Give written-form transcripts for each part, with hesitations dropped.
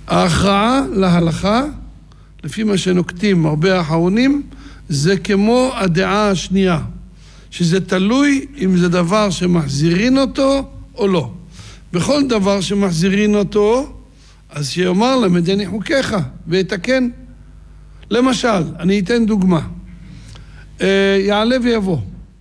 ההכרעה להלכה, לפי מה שנוקטים הרבה האחרונים, זה כמו הדעה השנייה, שזה תלוי אם זה דבר שמחזירין אותו או לא. בכל דבר שמחזירין אותו, אז שיאמר למדני חוקיך ויתקן. למשל, אני אתן דוגמה. יעלה ויבוא.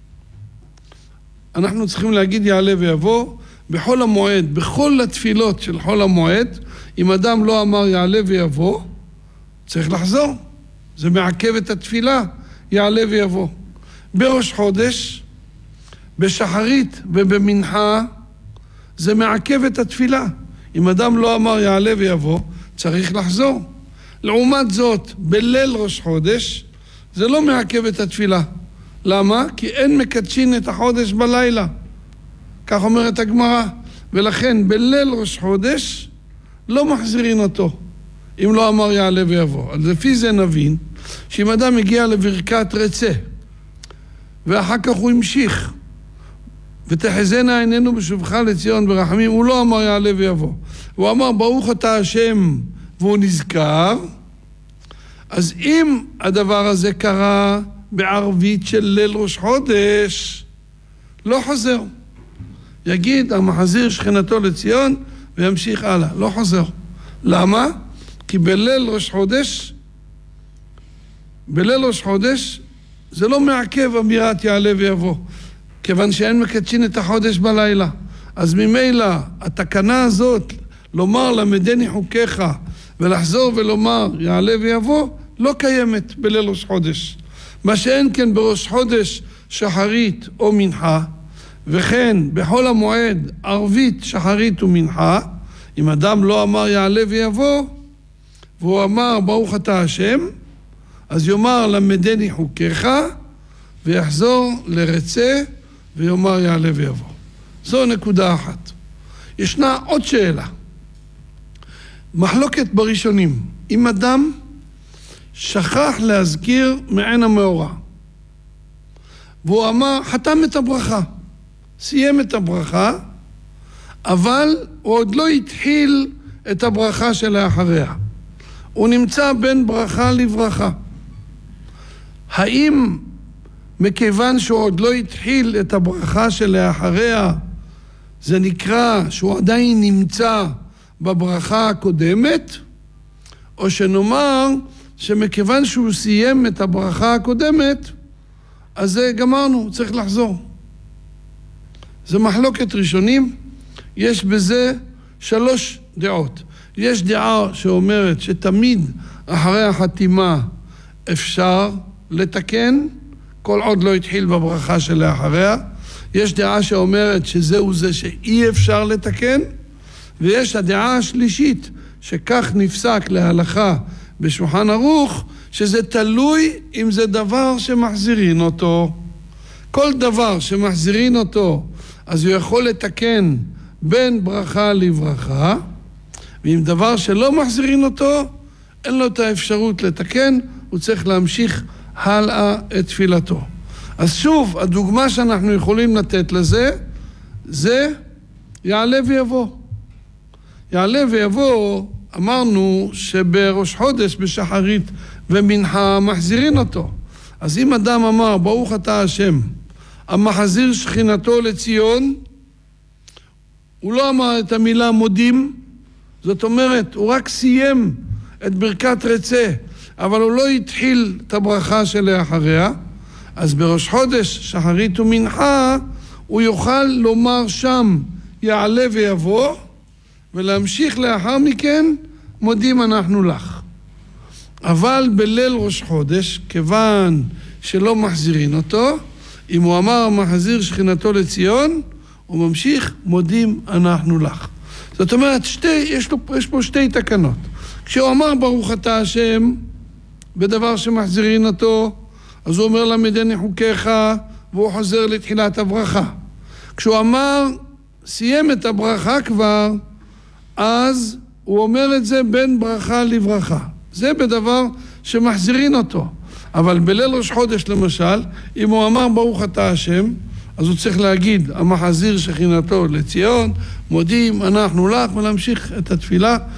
אנחנו צריכים להגיד יעלה ויבוא בחול המועד, בכל התפילות של חול המועד. אם אדם לא אמר יעלה ויבוא, צריך לחזור. זה מעכב את התפילה, יעלה ויבוא. בראש חודש, בשחרית ובמנחה, זה מעכב את התפילה. אם אדם לא אמר יעלה ויבוא, צריך לחזור. לעומת זאת, בליל ראש חודש, זה לא מעכב את התפילה. למה? כי אין מקדשין את החודש בלילה. כך אומרת הגמרא. ולכן בליל ראש חודש לא מחזירין אותו, אם לא אמר יעלה ויבוא. אז לפי זה נבין שאם אדם הגיע לברכת רצה, ואחר כך הוא המשיך, ותחזינה עינינו בשובך לציון ברחמים, הוא לא אמר יעלה ויבוא. הוא אמר ברוך אתה השם, והוא נזכר. אז אם הדבר הזה קרה בערבית של ליל ראש חודש, לא חוזר. יגיד המחזיר שכינתו לציון וימשיך הלאה, לא חוזר. למה? כי בליל ראש חודש זה לא מעכב אמירת יעלה ויבוא, כיוון שאין מקדשין את החודש בלילה. אז ממילא התקנה הזאת, לומר למדני חוקיך ולחזור ולומר יעלה ויבוא, לא קיימת בליל ראש חודש. מה שאין כן בראש חודש שחרית או מנחה, וכן בחול המועד ערבית שחרית ומנחה, אם אדם לא אמר יעלה ויבוא, והוא אמר ברוך אתה השם, אז יאמר למדני חוקיך, ויחזור לרצה, ויאמר יעלה ויבוא. זו נקודה אחת. ישנה עוד שאלה. מחלוקת בראשונים. אם אדם שכח להזכיר מעין המאורע, והוא אמר, חתם את הברכה, סיים את הברכה, אבל הוא עוד לא התחיל את הברכה שלאחריה. הוא נמצא בין ברכה לברכה. האם מכיוון שהוא עוד לא התחיל את הברכה שלאחריה, זה נקרא שהוא עדיין נמצא בברכה הקודמת, או שנאמר שמכיוון שהוא סיים את הברכה הקודמת, אז זה גמרנו, צריך לחזור. זה מחלוקת ראשונים, יש בזה 3 דעות. יש דעה שאומרת שתמיד אחרי החתימה אפשר לתקן, כל עוד לא התחיל בברכה שלאחריה. יש דעה שאומרת שזהו זה שאי אפשר לתקן, ויש הדעה השלישית, שכך נפסק להלכה בשולחן ערוך, שזה תלוי אם זה דבר שמחזירין אותו. כל דבר שמחזירין אותו, אז הוא יכול לתקן בין ברכה לברכה, ואם דבר שלא מחזירין אותו, אין לו את האפשרות לתקן, הוא צריך להמשיך הלאה את תפילתו. אז שוב, הדוגמה שאנחנו יכולים לתת לזה, זה יעלה ויבוא. יעלה ויבוא, אמרנו שבראש חודש, בשחרית ומנחה, מחזירין אותו. אז אם אדם אמר, ברוך אתה השם, המחזיר שכינתו לציון, הוא לא אמר את המילה מודים, זאת אומרת, הוא רק סיים את ברכת רצה, אבל הוא לא התחיל את הברכה שלאחריה, אז בראש חודש, שחרית ומנחה, הוא יוכל לומר שם, יעלה ויבוא, ולהמשיך לאחר מכן, מודים אנחנו לך. אבל בליל ראש חודש, כיוון שלא מחזירין אותו, אם הוא אמר מחזיר שכינתו לציון, הוא ממשיך, מודים אנחנו לך. זאת אומרת, יש פה 2 תקנות. כשהוא אמר ברוך אתה השם, בדבר שמחזירין אותו, אז הוא אומר למדני חוקיך, והוא חוזר לתחילת הברכה. כשהוא אמר, סיים את הברכה כבר, אז הוא אומר את זה בין ברכה לברכה. זה בדבר שמחזירין אותו. אבל בליל ראש חודש למשל, אם הוא אמר ברוך אתה השם, אז הוא צריך להגיד, המחזיר שכינתו לציון, מודים אנחנו לך, ולהמשיך את התפילה.